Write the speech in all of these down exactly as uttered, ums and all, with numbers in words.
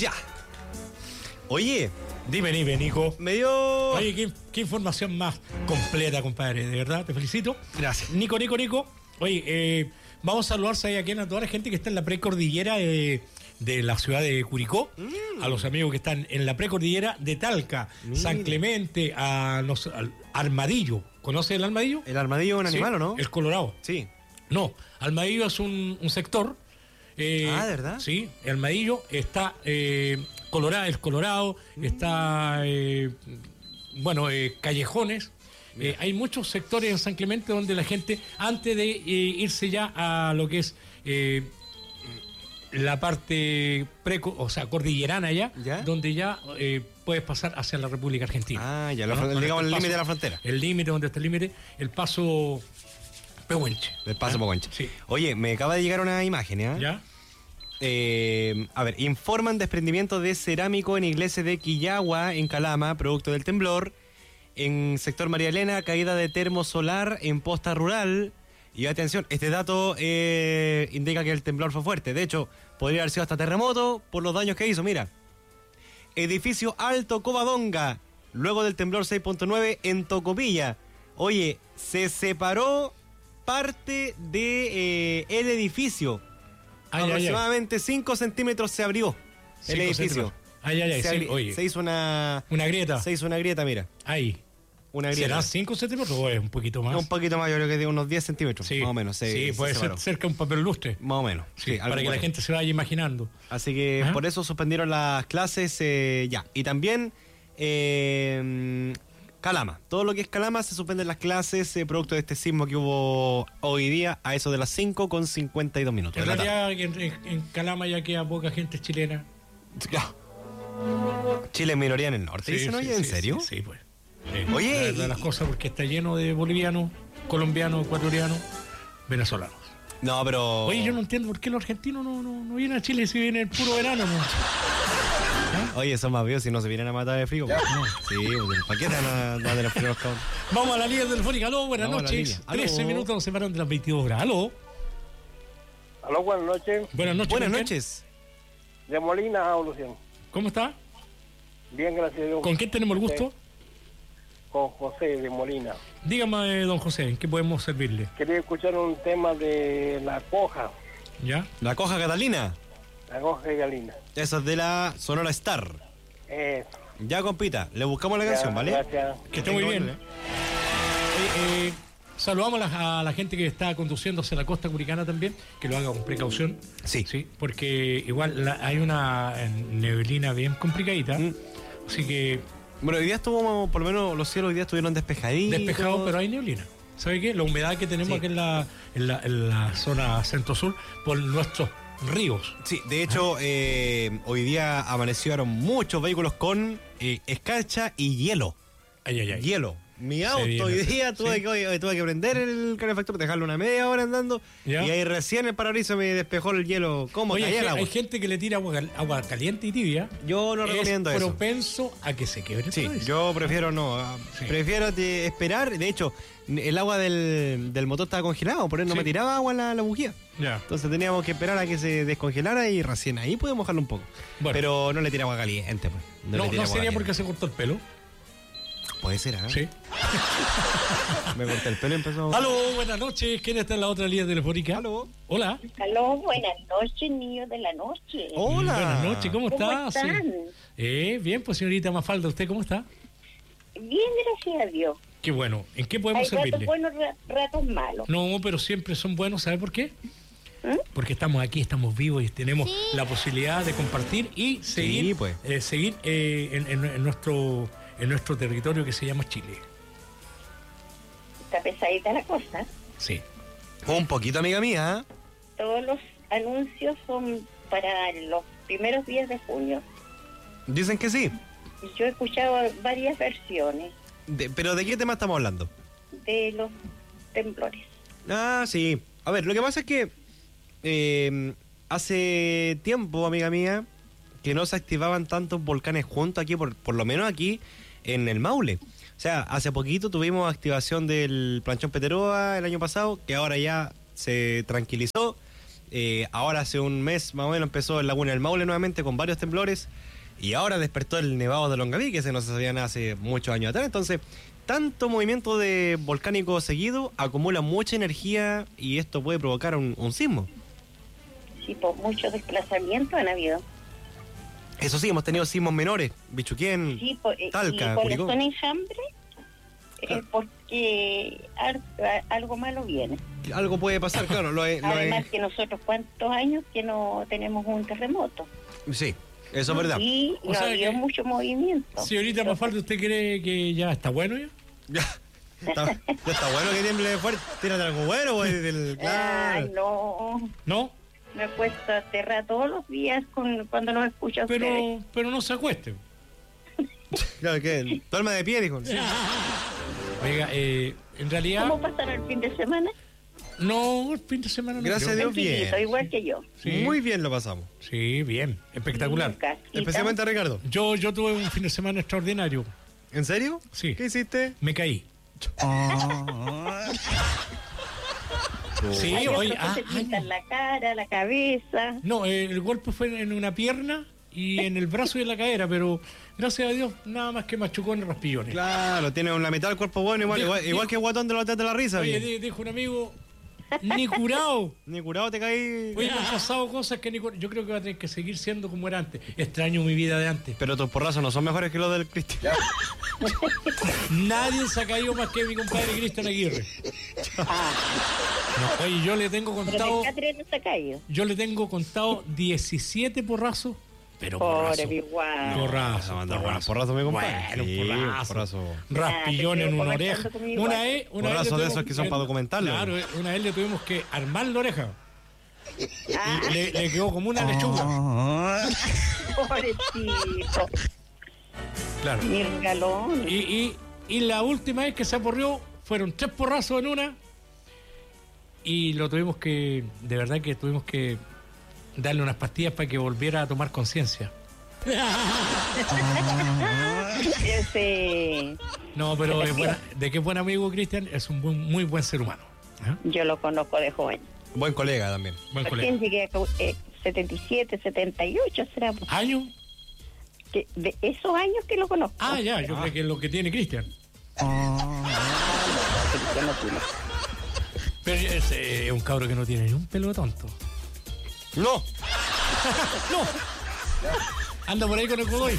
ya. Oye, Dime, dime, Nico. me dio... Oye, ¿qué, qué información más completa, compadre. De verdad, te felicito. Gracias. Nico, Nico, Nico. Oye, eh, vamos a saludarse ahí aquí a toda la gente que está en la precordillera de, de la ciudad de Curicó, mm. a los amigos que están en la precordillera de Talca, mm. San Clemente, a los, al Armadillo. ¿Conoces el Armadillo? ¿El armadillo es un animal, Sí, o no? El Colorado. Sí. No, Armadillo es un, un sector. Eh, ah, ¿de verdad? Sí, el Armadillo está eh, Colorado, el Colorado, mm. está, eh, bueno, eh, callejones. Eh, hay muchos sectores en San Clemente donde la gente, antes de eh, irse ya a lo que es eh, la parte preco, o sea, cordillerana ya, ¿Ya? donde ya eh, puedes pasar hacia la República Argentina. Ah, ya, lo, ¿no? digamos el límite paso, de la frontera. El límite, donde está el límite, el paso Pehuenche. El paso ¿Ah? Pehuenche. Sí. Oye, me acaba de llegar una imagen, ¿ya? ¿Ya? Eh, a ver, informan desprendimiento de cerámico en iglesia de Quillagua, en Calama, producto del temblor. En sector María Elena, caída de termo solar en posta rural. Y atención, este dato eh, indica que el temblor fue fuerte. De hecho, podría haber sido hasta terremoto por los daños que hizo. Mira, edificio Alto Covadonga, luego del temblor seis punto nueve en Tocopilla. Oye, se separó parte de eh, el edificio. Ay, aproximadamente cinco centímetros se abrió el edificio. Ay, ay, ay, se, sí, abri- oye. se hizo una... Una grieta. Se hizo una grieta, mira. Ahí. Una grieta. ¿Será cinco centímetros o es un poquito más? Un poquito más, yo creo que de unos diez centímetros, Sí, más o menos. Se, sí, se puede separó. ser cerca de un papel lustre. Más o menos. Sí, Sí, para que bueno. la gente se vaya imaginando. Así que Ajá. por eso suspendieron las clases eh, ya. Y también eh, Calama. Todo lo que es Calama se suspenden las clases eh, producto de este sismo que hubo hoy día a eso de las cinco con cincuenta y dos minutos. En de la tarde. realidad, en, en Calama ya queda poca gente chilena. Ya. Chile es minoría en el norte, ¿dicen, oye? ¿En sí, serio? Sí, sí, pues. Sí. Oye, La verdad de y- las cosas, porque está lleno de bolivianos, colombianos, ecuatorianos, venezolanos. No, pero... Oye, yo no entiendo por qué los argentinos no, no, no vienen a Chile si vienen el puro verano, ¿no? Oye, son más vivos si no se vienen a matar de frío. pues. No. Sí, pues, ¿para qué te van a dar de los fríos, cabrón? Vamos a la línea telefónica. Aló, buenas Vamos a la noches. línea. Aló. trece minutos nos separan de las veintidós horas. Aló. Aló, buenas noches. Buenas noches. Buenas ¿con quién? noches. De Molina a Evolución. ¿Cómo está? Bien, gracias a Dios. ¿Con quién tenemos el gusto? Con José de Molina. Dígame, don José, ¿en qué podemos servirle? Quería escuchar un tema de la coja, ¿Ya? La Coja Catalina. la coja de Galina. Esa es de la Sonora Star. Eso. Ya, compita, le buscamos la Ya, canción, ¿vale? Gracias. Que esté muy bien. Oye, eh, saludamos a la, a la gente que está conduciendo hacia la costa curicana también, que lo haga con precaución. Sí. Sí, porque igual la- hay una eh, neblina bien complicadita. Mm. Así que Bueno, hoy día estuvo, por lo menos los cielos hoy día estuvieron despejaditos. despejado, pero hay neblina. ¿Sabe qué? La humedad que tenemos Sí. aquí en la, en la, en la zona centro-sur por nuestros ríos. Sí, de hecho, eh, hoy día amanecieron muchos vehículos con eh, escarcha y hielo. Ay, ay, ay. Hielo. Mi auto viene, hoy sí. día tuve, Sí. que, oye, tuve que prender el calefactor, dejarlo una media hora andando. Ya. Y ahí recién el parabrisas me despejó el hielo. ¿Cómo Oye, caía hay, el agua? hay gente que le tira agua, cal- agua caliente y tibia. Yo no es recomiendo eso. propenso a que se quiebre. Sí, todo eso. yo prefiero no. ah, Sí. Prefiero te- esperar. De hecho, el agua del, del motor estaba congelado, por eso no Sí. me tiraba agua la, la bujía. Ya. Entonces teníamos que esperar a que se descongelara y recién ahí podemos mojarlo un poco. Bueno. Pero no le tiraba agua caliente, pues. No, le no, tiraba agua sería caliente. porque se cortó el pelo. Puede ser, ¿ah? Sí. Me corté el pelo y empezó. Aló, buenas noches. ¿Quién está en la otra línea telefónica? Aló. Hola. Aló, buenas noches, niños de la noche. Hola. Buenas noches, ¿cómo, ¿Cómo está? están? Sí. Eh, bien, pues señorita Mafalda, ¿usted cómo está? Bien, gracias a Dios. Qué bueno. ¿En qué Hay podemos ratos servirle? buenos, ra- ratos malos. No, pero siempre son buenos, ¿sabe por qué? ¿Mm? Porque estamos aquí, estamos vivos y tenemos la posibilidad de compartir y seguir, pues. eh, seguir eh, en, en- en nuestro en nuestro territorio que se llama Chile. Está pesadita la cosa. Sí. Un poquito, amiga mía. Todos los anuncios son para los primeros días de junio. Dicen que sí. Yo he escuchado varias versiones De- pero ¿de qué tema estamos hablando? de los temblores. Ah, sí. A ver, lo que pasa es que eh, hace tiempo, amiga mía, que no se activaban tantos volcanes juntos aquí, por, por lo menos aquí en el Maule. O sea, hace poquito tuvimos activación del Planchón Peteroa el año pasado, que ahora ya se tranquilizó. Eh, ahora hace un mes más o menos empezó en Laguna del Maule nuevamente con varios temblores. Y ahora despertó el Nevado de Longaví, que se nos sabían hace muchos años atrás. Entonces, tanto movimiento de volcánico seguido acumula mucha energía y esto puede provocar un, un sismo. Sí, por muchos desplazamientos han habido. Eso sí, hemos tenido sismos menores. Bichuquén, Sí, por, eh, Talca, y por Curicó. la zona enjambre, es porque ar- algo malo viene. Algo puede pasar, claro. Lo he- lo he- Además que nosotros cuántos años que no tenemos un terremoto. Sí, eso es verdad. Y O no sea ha habido que- mucho movimiento. Señorita Mafalda, ¿usted cree que ya está bueno ya? Ya, está, ya está bueno que tiemble fuerte. Tírate algo bueno, güey. Del, Ay, claro. no. ¿No? Me cuesta aterrar todos los días con, cuando los escucho a ustedes. Pero, pero no se acueste. Claro, que duerma de pie, dijo. Oiga, eh, en realidad, ¿Cómo pasaron el fin de semana? no, el fin de semana no. Gracias a creo. Dios, bien. Tranquilito, igual que yo. Sí. Muy bien lo pasamos. Sí, bien, espectacular. En casita. Especialmente a Ricardo. Yo, yo tuve un fin de semana extraordinario. ¿En serio? Sí. ¿Qué hiciste? Me caí. Sí, Hay oye, otros que ah, se pintan años. la cara, la cabeza. No, eh, el golpe fue en una pierna y en el brazo y en la cadera, pero gracias a Dios nada más que machucones y raspillones. Claro, tiene la mitad del cuerpo bueno, igual, Dijo- igual, igual que Guatón de los Hotel de la Risa. Oye, oye. di- dijo un amigo, ni curado. Ni curado te caí. Oye, me han pasado cosas que ni curado. Yo creo que va a tener que seguir siendo como era antes. Extraño mi vida de antes. Pero tus porrazos no son mejores que los del Cristian. Nadie se ha caído más que mi compadre Cristian Aguirre. No, oye, yo le tengo Pero contado, el Catriel no se ha caído. yo le tengo contado diecisiete porrazos, pero Pobre porrazos. mi guau. Porrazo, Porrazo, porrazo, mi compadre. Bueno, Sí, porrazo. porrazo. Raspillón Ah, en te una quedo oreja. conversando conmigo Una igual. vez, una vez Porrazos le de tuvimos esos que son para documentarlo. Claro, eh, una vez le tuvimos que armar la oreja. Ah, Y le, le quedó como una lechuga. pobrecito. Claro. Mi regalón. Y, y, y la última vez que se aporrió fueron tres porrazos en una. Y lo tuvimos que, de verdad que tuvimos que darle unas pastillas para que volviera a tomar conciencia. Ese, No, pero es buena- de qué buen amigo Cristian, es un buen- muy buen ser humano. ¿Ah? yo lo conozco de joven. Buen colega también. Buen colega. Recién llegué a eh, setenta y siete, setenta y ocho, será. pues, ¿Año? que de esos años que lo conozco. Ah, ya, yo creo que es lo que tiene Cristian. Yo no tuve. Pero es, eh, es un cabro que no tiene ni un pelo de tonto. ¡No! ¡No! Anda por ahí con el cogoy.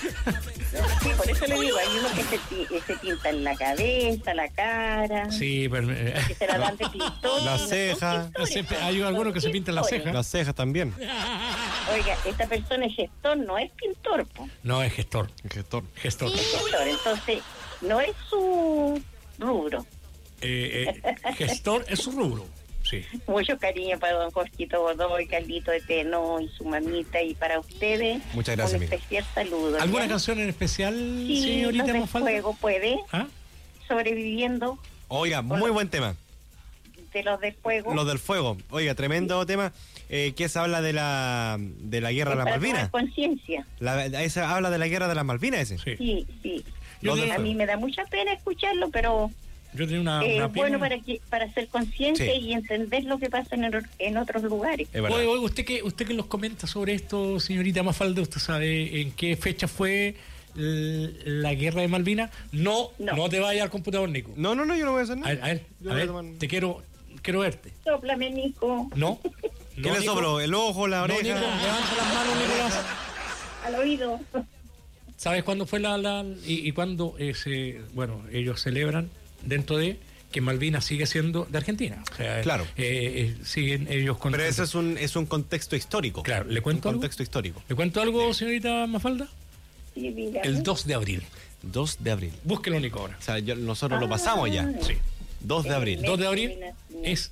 Sí, por eso le digo, hay uno que se, pi- se pinta en la cabeza, la cara, Sí, pero eh, que se la dan de pintor. La y no son ceja. pintores, Se- son hay algunos que se pintan la pintores. ceja. Las cejas también. Oiga, esta persona es gestor, no es pintor, po. no es gestor. El gestor. Gestor. Es gestor, entonces no es su rubro. Eh, eh, gestor es su rubro. Sí. Mucho cariño para don Jorgito Godoy, Carlito de Teno y su mamita, y para ustedes Muchas gracias, un amiga. especial saludo. ¿Alguna ¿ya? canción en especial, Sí, señorita los del Mafalda? fuego puede, ¿Ah? sobreviviendo Oiga, muy buen tema. de los del fuego. Los del fuego. Oiga, tremendo tema. Eh, que se habla de la, de la guerra de las para Malvinas. tomar conciencia. La, ese habla de la guerra de las Malvinas ese. Sí. Sí, sí. Yo Los del tenía, A mí me da mucha pena escucharlo, pero yo tenía una, es una bueno pena. para que para hacer conciencia Sí. y entender lo que pasa en, or- en otros lugares. Es verdad. Oye, oye, usted que usted que nos comenta sobre esto, señorita Mafalda, ¿usted sabe en qué fecha fue l- la guerra de Malvinas? No, no, No. te vayas al computador, Nico. No, no, no, yo no voy a hacer A nada. ver, a ver, Yo a voy a ver, tomar- te quiero, quiero verte. Sóplame, Nico, ¿No? ¿Qué No, le Nico. sobró? ¿El ojo, la No, oreja? Nico, levanta las manos, Nicolás. al oído. ¿Sabes cuándo fue la, la y, y cuándo eh, se, bueno, ellos celebran dentro de que Malvinas sigue siendo de Argentina? O sea, Claro. eh, eh, siguen ellos con. Pero ese es un, es un contexto histórico. Claro, ¿le cuento Un algo? contexto histórico. ¿Le cuento algo, señorita Mafalda? Sí, dígame. El dos de abril. dos de abril. Búsquelo, Nico, ahora. O sea, yo- nosotros lo pasamos ya. Sí. dos de abril. dos de abril es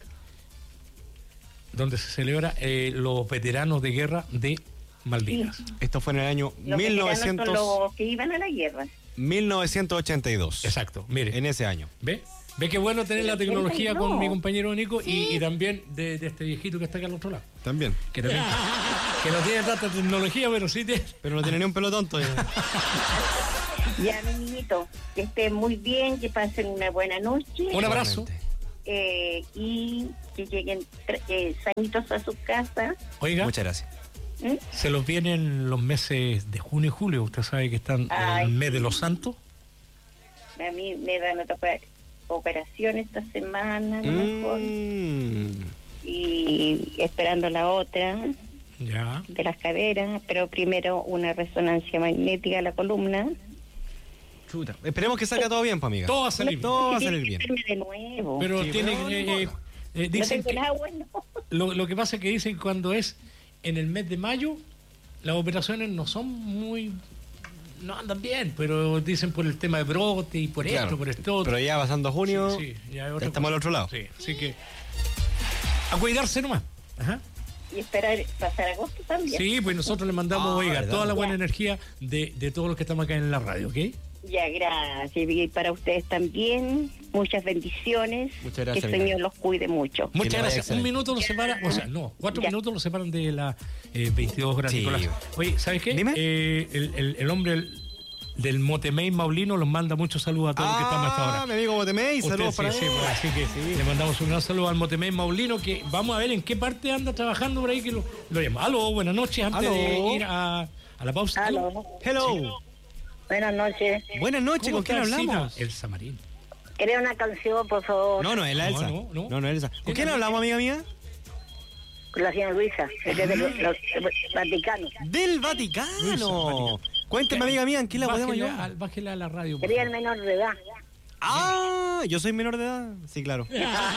donde se celebra eh, los veteranos de guerra de Malvinas. Esto fue en el año Los mil veteranos son novecientos, los que iban a la guerra. mil novecientos ochenta y dos. Exacto, mire. En ese año. ¿Ve? ¿Ve qué bueno tener la tecnología No. con mi compañero Nico y, y también de, de este viejito que está acá al otro lado? También. Que, también- que no tiene tanta tecnología, pero sí tiene. Pero no tiene ni un pelo tonto. ya. Ya, mi niñito, que estén muy bien, que pasen una buena noche. Un abrazo. Igualmente. eh, y que lleguen eh, sanitos a su casa. Oiga, Muchas gracias. ¿Mm? se los vienen los meses de junio y julio. Usted sabe que están en Ay, el mes de sí. los santos. A mí me van a tocar operación esta semana, a lo mejor, Mm. y esperando la otra Ya. de las caderas, pero primero una resonancia magnética a la columna. Chuta. Esperemos que salga todo bien, pues, amiga. Todo va a salir bien. Todo va a Tiene salir que bien. hacerme de nuevo. Pero Sí, tiene pero que... no eh, importa. eh, no dicen tengo que nada bueno. lo, lo que pasa es que dicen que cuando es en el mes de mayo, las operaciones no son muy... no andan bien, pero dicen por el tema de brote y por Claro. esto, por esto otro. Pero ya pasando junio, Sí, sí, ya es ya otra estamos cosa. al otro lado. Sí, así que a cuidarse nomás. Ajá. Y esperar pasar agosto también. Sí, pues nosotros le mandamos, Ah, oiga, ¿verdad? toda la buena Ya. energía de, de todos los que estamos acá en la radio, ¿ok? Ya, gracias. Y para ustedes también, muchas bendiciones. Muchas gracias, Que el amiga. Señor los cuide mucho. Muchas le vaya gracias. Un excelente. minuto nos separa, o sea, no, cuatro Ya. minutos nos separan de las eh, veintidós horas, Sí. Nicolás. Oye, ¿sabes qué? Dime. Eh, el, el- el hombre el- del Motemey Maulino los manda muchos saludos a todos los que estamos hasta ahora. Ah, mi amigo Botemey, Usted, saludos sí, para sí, él. pues, así que le mandamos un gran saludo al Motemey Maulino, que vamos a ver en qué parte anda trabajando por ahí que lo, lo llamo. Aló, buenas noches, antes Aló. de ir a, a la pausa. Aló. Hello. Buenas noches. Buenas noches, ¿Cómo ¿con quién está, hablamos? Elcita? El Samarín. ¿Querés una canción, por favor? No, no, es la No, Elsa. no, no. No, no es Elsa. ¿Con ¿Quién quién es? hablamos, amiga mía? Con la señora Luisa, es de los, los Vaticanos. Del Vaticano. Vaticano. Cuénteme, amiga mía, ¿en qué la podemos Bájele ayudar? a, bájele a la radio. por Sería el favor. menor de edad. Ah, yo soy menor de edad. Sí, claro.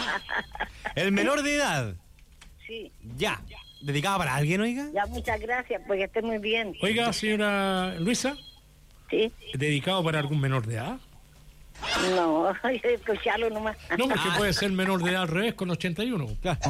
El menor de edad. Sí. Ya. ¿Dedicada para alguien, oiga? Ya, muchas gracias, porque esté muy bien. Oiga, señora Luisa, Sí. ¿dedicado para algún menor de edad? No, escucharlo nomás. No, porque puede ser menor de edad al revés con ochenta y uno. Claro.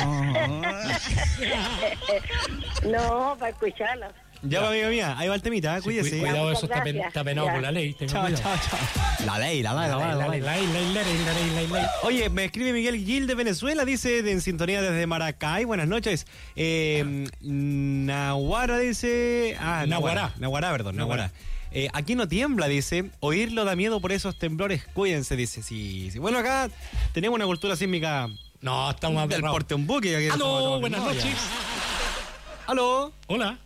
No, para escucharlo. Ya, pues, amiga mía, ahí va el temita, ¿eh? Sí, Cuídese. cu- Cuidado, Muchas eso está, pen- gracias. está penado Ya. por la ley. Tenga Chao, cuidado. chao, chao. La ley, la ley, la ley, la La ley. ley, la ley, la ley, la ley, la ley, la ley. Oye, me escribe Miguel Gil de Venezuela, dice, de en sintonía desde Maracay. Buenas noches. Eh, Nahuara dice... Ah, Nahuará. Nahuará, perdón, Nahuará. Nahuará. Eh, aquí no tiembla, dice. Oírlo da miedo por esos temblores. Cuídense, dice. Sí, sí. Bueno, acá tenemos una cultura sísmica No, estamos del aberrados. porte un buque. aquí estamos- Aló, estamos- buenas no, ya. noches. Aló. Hola.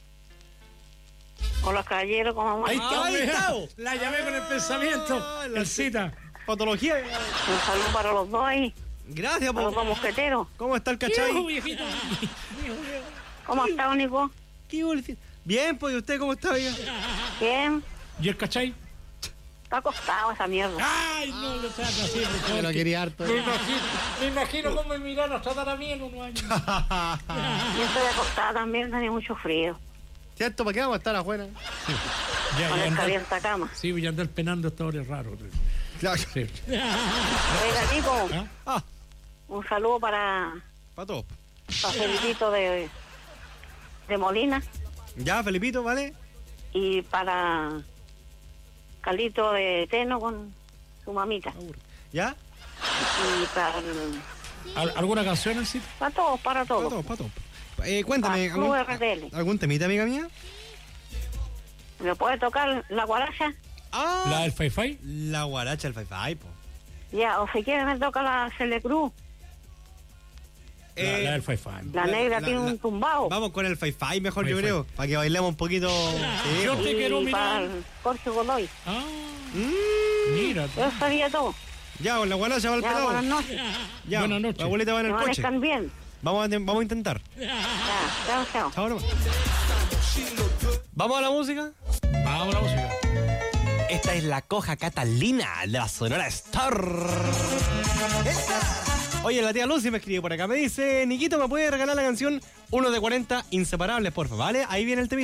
Hola, caballero, ¿cómo Ahí vamos? está, Ahí hombre. está. La llamé con el pensamiento. Ah, la- El cita. Patología. Un saludo para los dos ahí, Gracias, para los po. dos mosqueteros. ¿Cómo está el Viejo, cachai? viejita. ¿Cómo ha estado, Nico? ¿Qué bolsi- Bien, pues, ¿y usted cómo está, oiga? Bien. ¿Y el cachai? Está acostado esa mierda. Ay, no lo trata así. por favor, lo que- quería harto. Me imagino, me imagino cómo el mirar nos tratará a mí en unos años. Yo estoy acostada también, tenía mucho frío. ¿Cierto? ¿Para qué vamos a estar afuera? Ya, Con ya esta andar, abierta cama. sí, voy a andar penando esta hora es raro. Claro. Sí. Oiga, Nico, ¿Ah? Ah, un saludo para, para todos. para Felipito de, de Molina Ya, Felipito, ¿vale? y para Calito de Teno con su mamita. ¿Ya? Y para, el- ¿Al- ¿Alguna canción, el sitio? para todos, para Para todos. todos, para todos. Eh, cuéntame, Ah, Club ¿algún, R T L. ¿algún temita, amiga mía? ¿Me puede tocar la guaracha? Ah, ¿La del Fi-Fi? la guaracha, el Fi-Fi, po. Ya, o si quiere me toca la Cele Cruz. La, Eh, la del Fi-Fi. La, La- negra la- tiene la- un tumbao. Vamos con el Fi-Fi mejor, yo Fi-Fi. creo. Para que bailemos un poquito. Sí, Yo po. te quiero Y para mirar. el Jorge Godoy. Ah, Mm, mira. Eso sería todo. ya, con la guaracha va el Ya, buenas pelado. noches. Ya, Buenas noches. la abuelita va en Que el coche. amanezcan bien. Vamos a, vamos a intentar. Ya, chao, chao. Chao, nomás. ¿Vamos a la música? Vamos a la música. Esta es la Coja Catalina de la Sonora Star. Oye, la tía Lucy me escribe por acá. Me dice, Niquito, ¿me puede regalar la canción uno de cuarenta Inseparables, porfa? ¿Vale? Ahí viene el temita.